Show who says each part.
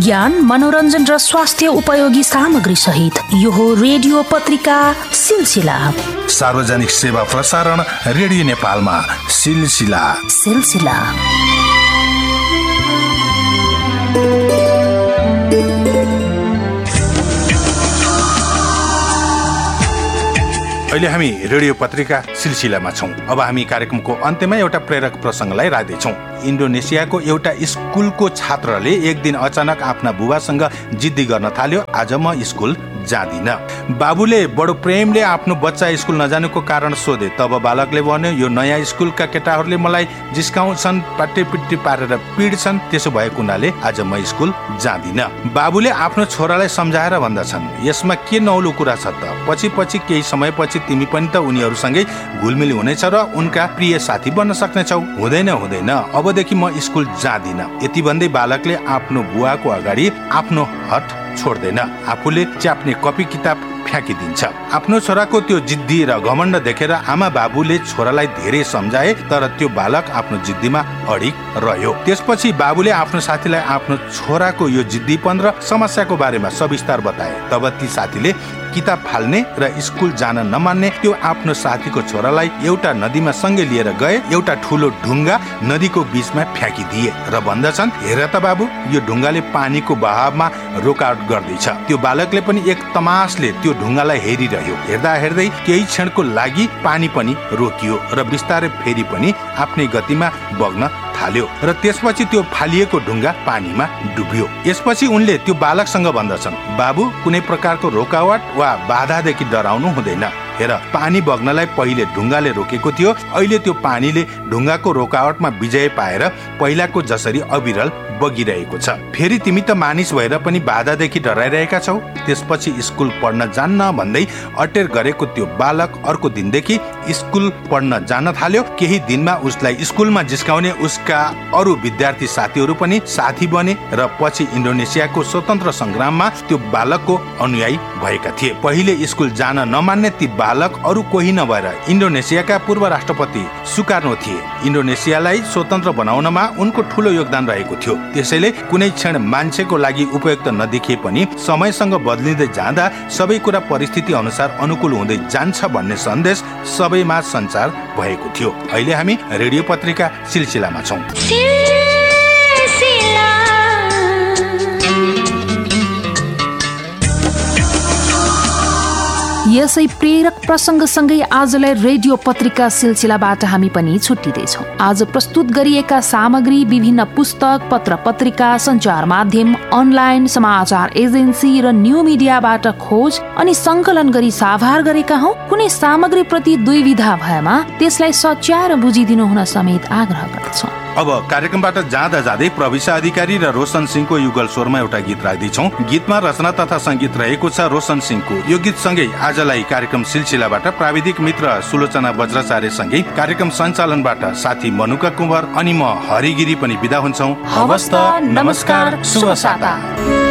Speaker 1: ज्ञान, मनोरञ्जन र स्वास्थ्य उपयोगी सामग्री सहित यो हो रेडियो पत्रिका सिलसिला।
Speaker 2: सार्वजनिक सेवा प्रसारण रेडियो नेपालमा सिलसिला। अहिले हामी रेडियो पत्रिका सिलसिलामा छौं। अब हामी कार्यक्रमको अन्त्यमा एउटा प्रेरक प्रसङ्गलाई राख्दैछौं। इन्डोनेसियाको एउटा स्कुलको छात्रले एक दिन अचानक आफ्ना बुबासँग जिद्दी गर्न थाल्यो, आज म स्कुल जाँदिन। बाबुले बडो प्रेमले आफ्नो बच्चा स्कुल नजानुको कारण सोधे। तब बालकले भन्यो, यो नयाँ स्कुलका केटाहरूले मलाई जिस्काउँछन्, पाटेपिट्टी पारेर पिड्छन्, त्यसो भएको हुनाले आज म स्कुल जाँदिन। बाबुले आफ्नो छोरालाई सम्झाएर भन्दछन्, यसमा के नौलो कुरा छ त? पछि केही समयपछि तिमी पनि त उनीहरूसँगै घुलमिल हुनेछ र उनका प्रिय साथी बन्न सक्नेछौ। हुँदैन, अबदेखि म स्कुल जाँदिन। यति भन्दै बालकले आफ्नो बुवाको अगाडि आफ्नो हट छोड्दैन, आफूले च्याप्ने कपी किताब फ्याँकिदिन्छ। आफ्नो छोराको त्यो जिद्दी र घमण्ड देखेर आमा बाबुले छोरालाई धेरै सम्झाए, तर त्यो बालक आफ्नो जिद्दीमा अडिग रह्यो। त्यसपछि बाबुले आफ्नो साथीलाई आफ्नो छोराको यो जिद्दीपन र समस्याको बारेमा सविस्तार बताए। तब ती साथीले किताब फाल्ने र स्कुल जान नमान्ने त्यो आफ्नो साथीको छोरालाई एउटा नदीमा सँगै लिएर गए। एउटा ठुलो ढुङ्गा नदीको बीचमा फ्याँकिदिए र भन्दछन्, हेर त बाबु, यो ढुङ्गाले पानीको बहावमा रोकावट गर्दैछ। त्यो बालकले पनि एक तमासले त्यो ढुङ्गालाई हेरिरह्यो। हेर्दा हेर्दै केही क्षणको लागि पानी पनि रोकियो र बिस्तारै फेरि पनि आफ्नै गतिमा बग्न थाल्यो र त्यसपछि त्यो फालिएको ढुङ्गा पानीमा डुब्यो। यसपछि उनले त्यो बालकसँग भन्दछन्, बाबु, कुनै प्रकारको रोकावट वा बाधादेखि डराउनु हुँदैन। हेर, पानी बग्नलाई पहिले ढुङ्गाले रोकेको थियो, अहिले त्यो पानीले ढुङ्गाको रोकावटमा विजय पाएर पहिलाको जसरी अविरल बगिरहेको छ। फेरि तिमी त मानिस भएर पनि बाधादेखि डराइरहेका छौ। त्यसपछि स्कुल पढ्न जान्न भन्दै अटेर गरेको त्यो बालक अर्को दिनदेखि स्कुल पढ्न जान थाल्यो। केही दिनमा उसलाई स्कुलमा जिस्काउने उसका अरू विद्यार्थी साथीहरू पनि साथी बने र पछि इन्डोनेसियाको स्वतन्त्र संग्राममा त्यो बालकको अनुयायी भएका थिए। पहिले स्कुल जान नमान्ने ती बालक अरू कोही नभएर इन्डोनेसियाका पूर्व राष्ट्रपति सुकार्नो थिए। इन्डोनेसियालाई स्वतन्त्र बनाउनमा उनको ठूलो योगदान रहेको थियो। त्यसैले कुनै क्षण मान्छेको लागि उपयुक्त नदेखिए पनि समयसँग बदलिँदै जाँदा सबै कुरा परिस्थिति अनुसार अनुकूल हुँदै जान्छ भन्ने सन्देश सबैमा सञ्चार भएको थियो। अहिले हामी रेडियो पत्रिका सिलसिलामा छौं।
Speaker 1: यसै प्रेरक प्रसङ्गसँगै आजलाई रेडियो पत्रिका सिलसिलाबाट हामी पनि छुट्टिँदैछौँ। आज प्रस्तुत गरिएका सामग्री विभिन्न पुस्तक, पत्र पत्रिका, सञ्चार माध्यम, अनलाइन समाचार एजेन्सी र न्यू मिडियाबाट खोज अनि सङ्कलन गरी साभार गरेका हौं। कुनै सामग्री प्रति दुविधा भएमा त्यसलाई सच्याएर बुझिदिनु हुन समेत आग्रह गर्दछौँ।
Speaker 2: अब कार्यक्रमबाट जाँदा जाँदै प्रविशा अधिकारी र रोशन सिंहको युगल स्वरमा एउटा गीत राख्दैछौँ। गीतमा रचना तथा संगीत रहेको छ रोशन सिंहको। यो गीतसँगै आजलाई कार्यक्रम सिलसिलाबाट प्राविधिक मित्र सुलोचना वज्राचार्य सँगै कार्यक्रम सञ्चालनबाट साथी मनुका कुँवर अनि म हरिगिरी पनि बिदा हुन्छौँ।
Speaker 1: हवस् त, नमस्कार, शुभ साता।